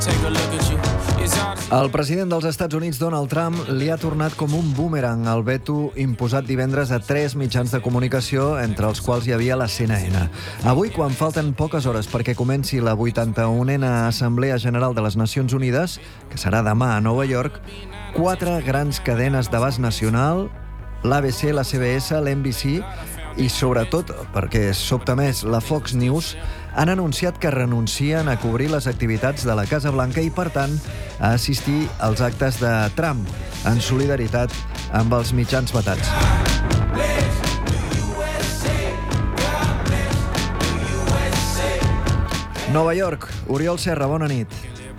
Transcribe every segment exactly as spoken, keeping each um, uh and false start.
El president dels Estats Units, Donald Trump, li ha tornat com un boomerang el veto imposat divendres a tres mitjans de comunicació, entre els quals hi havia la C N N. Avui, quan falten poques hores perquè comenci la vuitanta-unena Assemblea General de les Nacions Unides, que serà demà a Nova York, quatre grans cadenes d'abast nacional, l'A B C, la C B S, l'N B C i, sobretot, perquè sobta més, la Fox News, han anunciat que renuncien a cobrir les activitats de la Casa Blanca i, per tant, a assistir als actes de Trump, en solidaritat amb els mitjans vetats. Nova York, Oriol Serra, bona nit.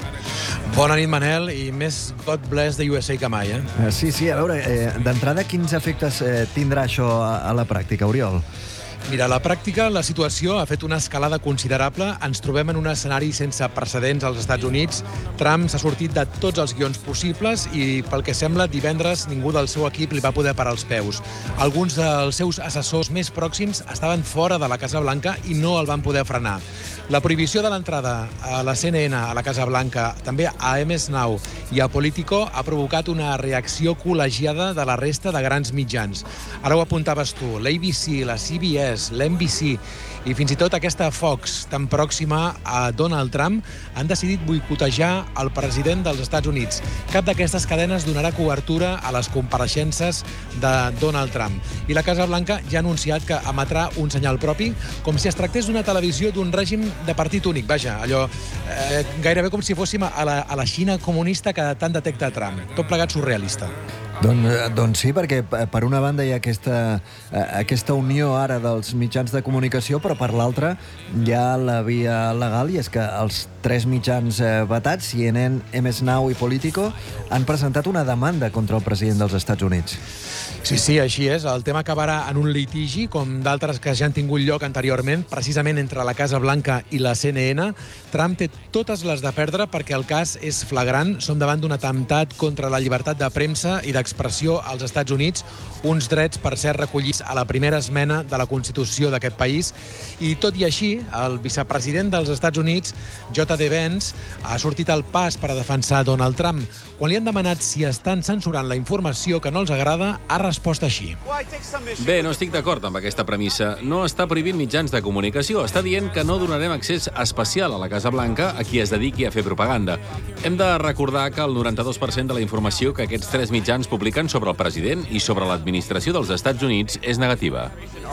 Bona nit, Manel, i més God bless the U S A que mai, eh? Sí, sí, a veure, eh, d'entrada, quins efectes eh, tindrà això a, a la pràctica, Oriol? Mira, a la pràctica la situació ha fet una escalada considerable. Ens trobem en un escenari sense precedents als Estats Units. Trump s'ha sortit de tots els guions possibles i, pel que sembla, divendres ningú del seu equip li va poder parar els peus. Alguns dels seus assessors més pròxims estaven fora de la Casa Blanca i no el van poder frenar. La prohibició de l'entrada a la C N N, a la Casa Blanca, també a M S Now i a Politico ha provocat una reacció col·legiada de la resta de grans mitjans. Ara ho apuntaves tu, l'A B C, la C B S, l'N B C i fins i tot aquesta Fox, tan pròxima a Donald Trump, han decidit boicotejar el president dels Estats Units. Cap d'aquestes cadenes donarà cobertura a les compareixences de Donald Trump. I la Casa Blanca ja ha anunciat que emetrà un senyal propi, com si es tractés d'una televisió d'un règim de partit únic. Vaja, allò eh, gairebé com si fóssim a la, a la Xina comunista que tant detecta Trump. Tot plegat surrealista. Doncs, doncs sí, perquè per una banda hi ha aquesta, aquesta unió ara dels mitjans de comunicació, però per l'altra hi ha la via legal, i és que els tres mitjans vetats, C N N, M S Now i Politico, han presentat una demanda contra el president dels Estats Units. Sí, sí, així és. El tema acabarà en un litigi, com d'altres que ja han tingut lloc anteriorment, precisament entre la Casa Blanca i la C N N. Trump té totes les de perdre perquè el cas és flagrant. Som davant d'un atemptat contra la llibertat de premsa i d'expressió als Estats Units, uns drets, per ser recollits a la primera esmena de la Constitució d'aquest país. I tot i així, el vicepresident dels Estats Units, J D Vance, ha sortit al pas per a defensar Donald Trump. Quan li han demanat si estan censurant la informació que no els agrada, ha respost així. Bé, no estic d'acord amb aquesta premissa. No està prohibint mitjans de comunicació. Està dient que no donarem accés especial a la Casa Blanca a qui es dediqui a fer propaganda. Hem de recordar que el noranta-dos per cent de la informació que aquests tres mitjans publiquen sobre el president i sobre l'administració dels Estats Units és negativa.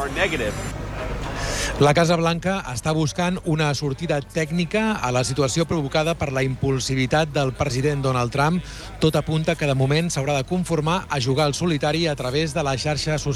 La Casa Blanca està buscant una sortida tècnica a la situació provocada per la impulsivitat del president Donald Trump. Tot apunta que de moment s'haurà de conformar a jugar al solitari a través de la xarxa social